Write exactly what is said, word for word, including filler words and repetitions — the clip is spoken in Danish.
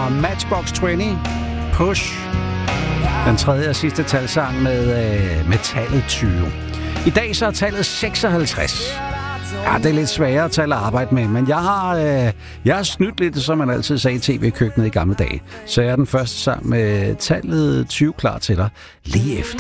fra Matchbox tyve, Push. Den tredje og sidste talsang med, øh, med tallet tyve. I dag så er tallet seksoghalvtreds. Ja, det er lidt sværere tal at arbejde med, men jeg har, øh, jeg har snydt lidt, som man altid sagde i tv-køkkenet i gamle dage. Så jeg er den første sang med tallet tyve klar til dig lige efter.